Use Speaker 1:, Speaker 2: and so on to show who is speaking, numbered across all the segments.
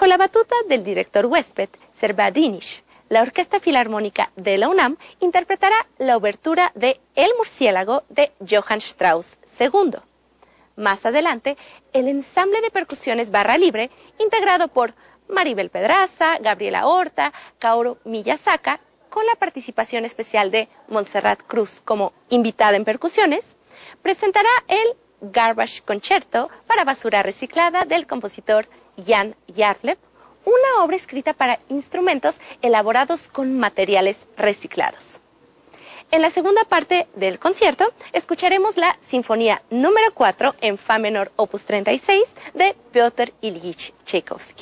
Speaker 1: la batuta del director huésped, Servat Dinish, la Orquesta Filarmónica de la UNAM interpretará la obertura de El Murciélago de Johann Strauss II. Más adelante, el ensamble de percusiones Barra Libre, integrado por Maribel Pedraza, Gabriela Horta, Kaoru Miyazaka, con la participación especial de Montserrat Cruz como invitada en percusiones, presentará el Garbage Concerto para basura reciclada del compositor Jan Jarlev, una obra escrita para instrumentos elaborados con materiales reciclados. En la segunda parte del concierto, escucharemos la Sinfonía número 4 en Fa menor opus 36 de Piotr Ilyich Tchaikovsky.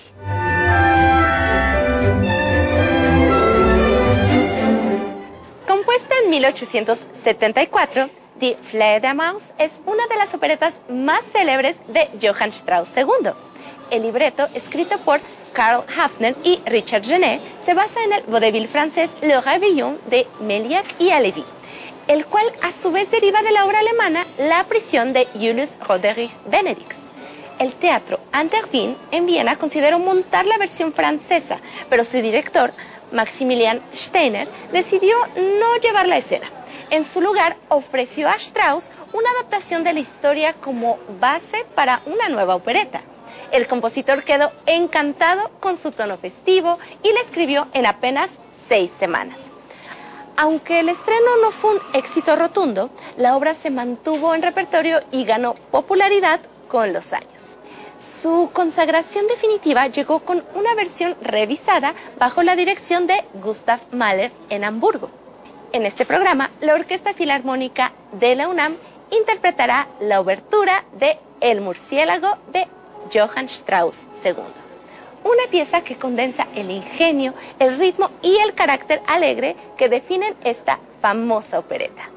Speaker 1: Compuesta en 1874, Die Fledermaus es una de las operetas más célebres de Johann Strauss II. El libreto, escrito por Karl Hafner y Richard Genet, se basa en el vaudeville francés Le Réveillon de Méliès y Halévy, el cual a su vez deriva de la obra alemana La prisión de Julius Roderich Benedix. El teatro Antervin en Viena consideró montar la versión francesa, pero su director, Maximilian Steiner, decidió no llevar la escena. En su lugar, ofreció a Strauss una adaptación de la historia como base para una nueva opereta. El compositor quedó encantado con su tono festivo y la escribió en apenas 6 semanas. Aunque el estreno no fue un éxito rotundo, la obra se mantuvo en repertorio y ganó popularidad con los años. Su consagración definitiva llegó con una versión revisada bajo la dirección de Gustav Mahler en Hamburgo. En este programa, la Orquesta Filarmónica de la UNAM interpretará la obertura de El Murciélago de Johann Strauss II, una pieza que condensa el ingenio, el ritmo y el carácter alegre que definen esta famosa opereta.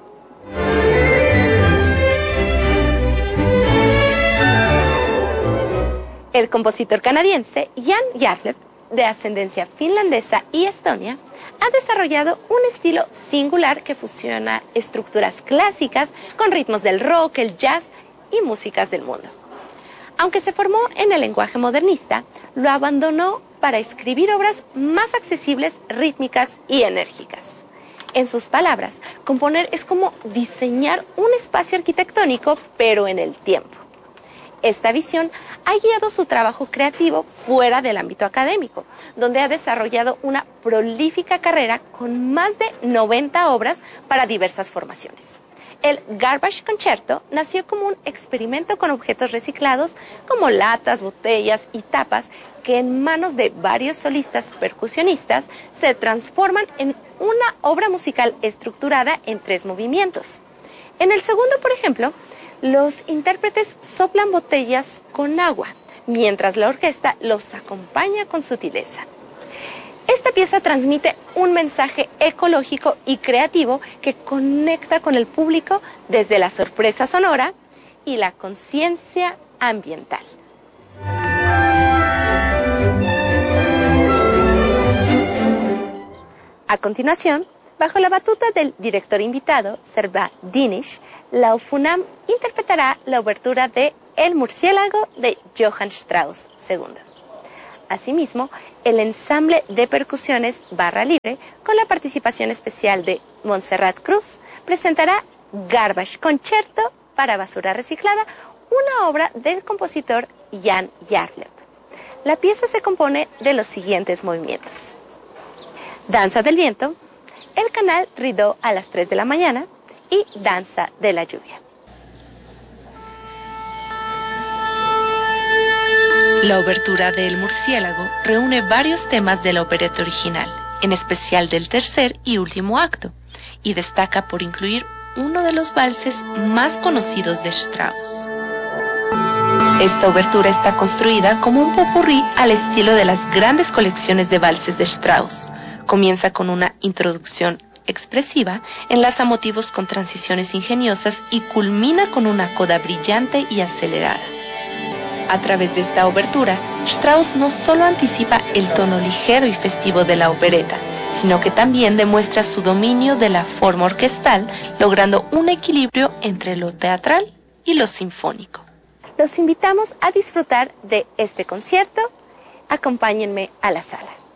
Speaker 1: El compositor canadiense Jan Jarlev, de ascendencia finlandesa y estonia, ha desarrollado un estilo singular que fusiona estructuras clásicas con ritmos del rock, el jazz y músicas del mundo. Aunque se formó en el lenguaje modernista, lo abandonó para escribir obras más accesibles, rítmicas y enérgicas. En sus palabras, componer es como diseñar un espacio arquitectónico, pero en el tiempo. Esta visión ha guiado su trabajo creativo fuera del ámbito académico, donde ha desarrollado una prolífica carrera con más de 90 obras para diversas formaciones. El Garbage Concerto nació como un experimento con objetos reciclados como latas, botellas y tapas que en manos de varios solistas percusionistas se transforman en una obra musical estructurada en 3 movimientos. En el segundo, por ejemplo, los intérpretes soplan botellas con agua, mientras la orquesta los acompaña con sutileza. Esta pieza transmite un mensaje ecológico y creativo que conecta con el público desde la sorpresa sonora y la conciencia ambiental. A continuación, bajo la batuta del director invitado, Servat Dinish, la UFUNAM interpretará la obertura de El Murciélago de Johann Strauss II. Asimismo, el ensamble de percusiones Barra Libre, con la participación especial de Montserrat Cruz, presentará Garbage Concerto para basura reciclada, una obra del compositor Jan Jarlev. La pieza se compone de los siguientes movimientos: Danza del viento, el canal Rideau a las 3 de la mañana y Danza de la lluvia.
Speaker 2: La obertura de El Murciélago reúne varios temas de la opereta original, en especial del tercer y último acto, y destaca por incluir uno de los valses más conocidos de Strauss. Esta obertura está construida como un popurrí al estilo de las grandes colecciones de valses de Strauss. Comienza con una introducción expresiva, enlaza motivos con transiciones ingeniosas y culmina con una coda brillante y acelerada. A través de esta obertura, Strauss no solo anticipa el tono ligero y festivo de la opereta, sino que también demuestra su dominio de la forma orquestal, logrando un equilibrio entre lo teatral y lo sinfónico.
Speaker 1: Los invitamos a disfrutar de este concierto acompáñenme a la sala.